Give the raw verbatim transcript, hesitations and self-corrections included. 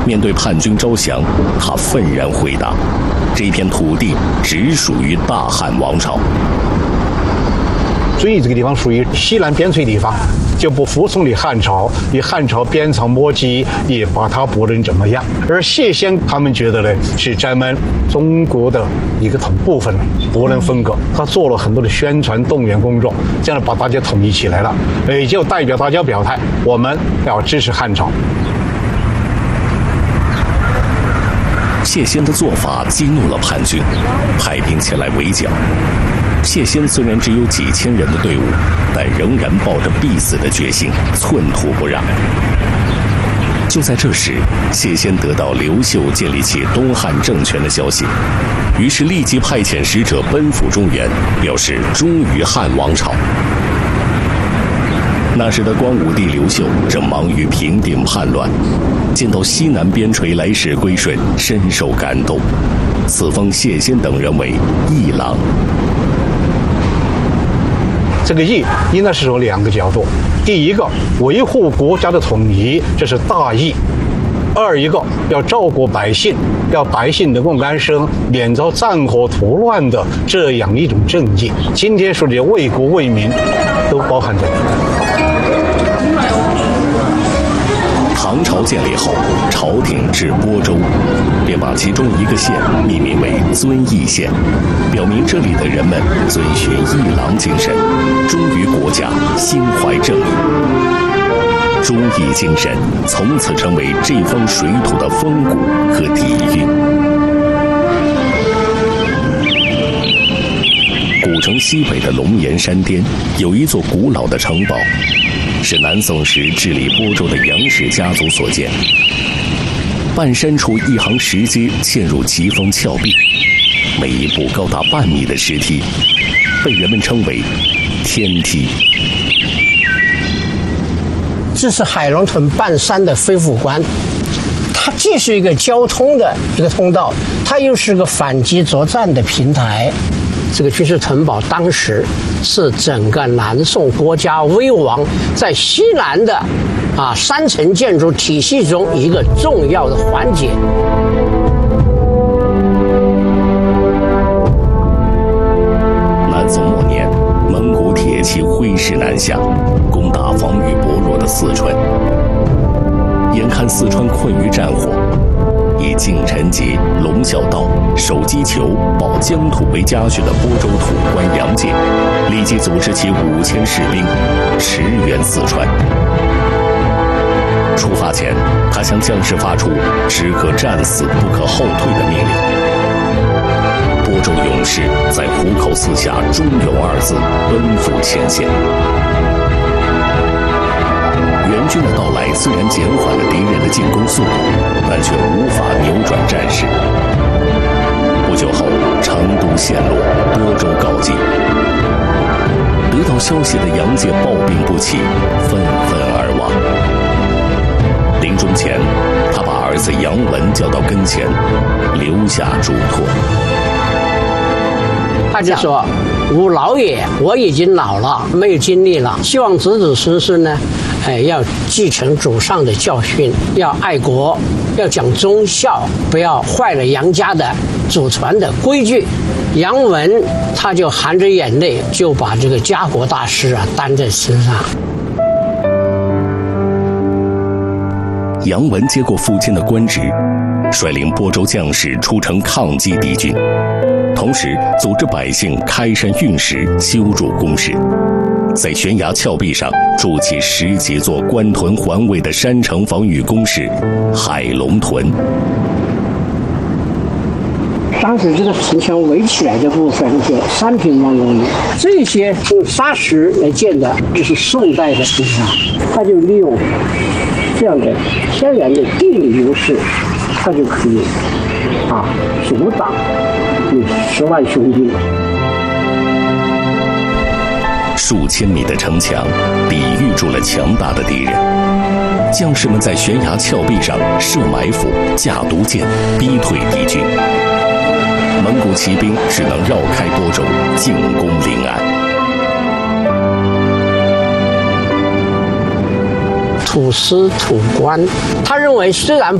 面对叛军招降，他愤然回答：这片土地只属于大汉王朝。 遵义这个地方属于西南边陲地方，就不服从你汉朝，你汉朝鞭长莫及，也把他不能怎么样。而谢仙他们觉得呢，是咱们中国的一个同部分，不能分割。他做了很多的宣传动员工作，这样把大家统一起来了，也就代表大家表态，我们要支持汉朝。 谢仙的做法激怒了叛军，派兵前来围剿。谢仙虽然只有几千人的队伍，但仍然抱着必死的决心，寸土不让。就在这时，谢仙得到刘秀建立起东汉政权的消息，于是立即派遣使者奔赴中原，表示忠于汉王朝。那时的光武帝刘秀正忙于平定叛乱，见到西南边陲来使归顺，深受感动，赐封谢仙等人为义郎。 这个义应该是有两个角度，第一个维护国家的统一，这是大义；二一个要照顾百姓，要百姓能够安生，免遭战火屠乱的这样一种政绩。今天说的为国为民，都包含在里面。 唐朝建立后，朝廷至播州，便把其中一个县命名为遵义县，表明这里的人们遵循义郎精神，忠于国家，心怀正义。忠义精神从此成为这方水土的风骨和底蕴。古城西北的龙岩山巅有一座古老的城堡，是南宋时治理播州的杨氏家族所建。半山处一行石阶嵌入奇峰峭壁，每一步高达半米的石梯，被人们称为天梯。 这是海龙屯半山的飞虎关，它既是一个交通的一个通道，它又是个反击作战的平台。这个军事城堡当时是整个南宋国家危亡在西南的啊山城建筑体系中一个重要的环节。 南宋末年，蒙古铁骑挥师南下，攻打防御薄弱的四川。眼看四川困于战火，以敬臣节、龙啸道、守击球、保疆土为家训的播州土官杨介，立即组织起五千士兵，驰援四川。出发前，他向将士发出“只可战死，不可后退”的命令。播州勇士在虎口四下“忠勇”二字，奔赴前线。援军的到来虽然减缓了敌人的进攻速度，但却无法扭转战事。不久后，成都陷落，播州告急。得到消息的杨介抱病不起，愤愤而亡。临终前，他把儿子杨文叫到跟前，留下嘱托。 他就说：“吾老也，我已经老了，没有精力了，希望子子孙孙呢，哎，要继承祖上的教训，要爱国，要讲忠孝，不要坏了杨家的祖传的规矩。”杨文他就含着眼泪，就把这个家国大事啊担在身上。 杨文接过父亲的官职，率领播州将士出城抗击敌军，同时组织百姓开山运石，修筑工事，在悬崖峭壁上筑起十几座关屯环卫的山城防御工事海龙屯。 当时这个城墙围起来的部分有三平方公里，这些用砂石来建的，就是宋代的城墙。它就利用这样的天然的地理优势，它就可以啊阻挡有十万雄兵。 数千米的城墙抵御住了强大的敌人，将士们在悬崖峭壁上设埋伏、架毒箭，逼退敌军。蒙古骑兵只能绕开播州，进攻临安。 土司土官，他认为虽然